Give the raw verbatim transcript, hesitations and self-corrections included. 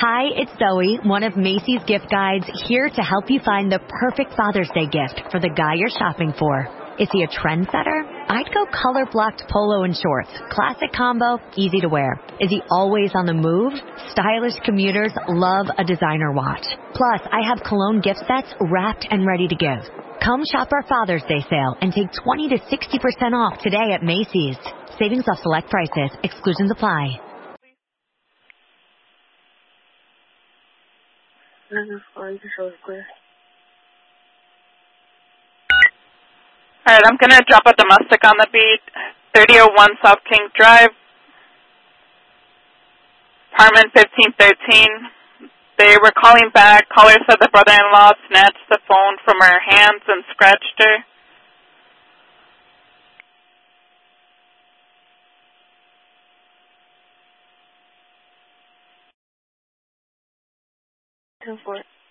Hi, it's Zoe, one of Macy's gift guides, here to help you find the perfect Father's Day gift for the guy you're shopping for. Is he a trendsetter? I'd go color-blocked polo and shorts. Classic combo, easy to wear. Is he always on the move? Stylish commuters love a designer watch. Plus, I have cologne gift sets wrapped and ready to give. Come shop our Father's Day sale and take twenty to sixty percent off today at Macy's. Savings off select prices. Exclusions apply. Alright, I'm going to drop a domestic on the beat. thirty oh one South King Drive, apartment fifteen thirteen. They were calling back. Caller said the brother-in-law snatched the phone from her hands and scratched her. Go for it.